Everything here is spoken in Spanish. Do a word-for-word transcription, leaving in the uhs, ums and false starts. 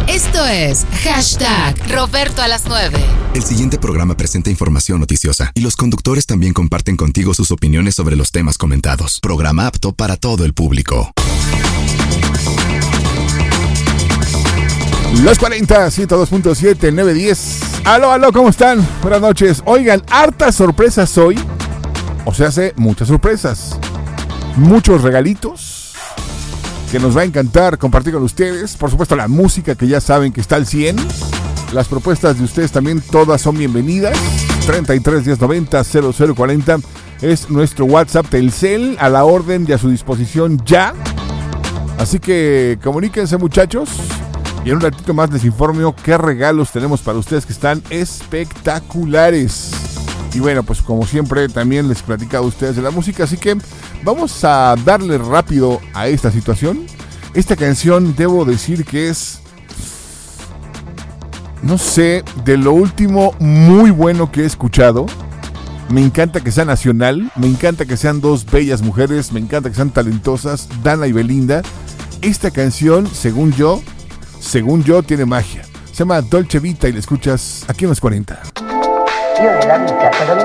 Esto es Hashtag Roberto a las nueve. El siguiente programa presenta información noticiosa y los conductores también comparten contigo sus opiniones sobre los temas comentados. Programa apto para todo el público. Los cuarenta, ciento dos punto siete, nueve diez. Aló, aló, ¿cómo están? Buenas noches. Oigan, hartas sorpresas hoy. O sea, hace muchas sorpresas. Muchos regalitos que nos va a encantar compartir con ustedes. Por supuesto, la música que ya saben que está al cien. Las propuestas de ustedes también todas son bienvenidas. treinta y tres, diez, noventa, cero cero cuarenta es nuestro WhatsApp Telcel, a la orden y a su disposición ya. Así que comuníquense, muchachos. Y en un ratito más les informo qué regalos tenemos para ustedes que están espectaculares. Y bueno, pues como siempre también les he platicado a ustedes de la música, así que vamos a darle rápido a esta situación. Esta canción debo decir que es, no sé, de lo último muy bueno que he escuchado. Me encanta que sea nacional, me encanta que sean dos bellas mujeres, me encanta que sean talentosas, Dana y Belinda. Esta canción, según yo, según yo, tiene magia. Se llama Dolce Vita y la escuchas aquí en los cuarenta. Io nella vita,